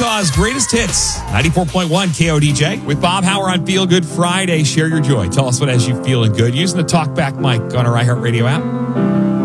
Utah's greatest hits. 94.1 KODJ with Bob Hauer on Feel Good Friday. Share your joy. Tell us what has you feeling good using the TalkBack mic on our iHeartRadio app.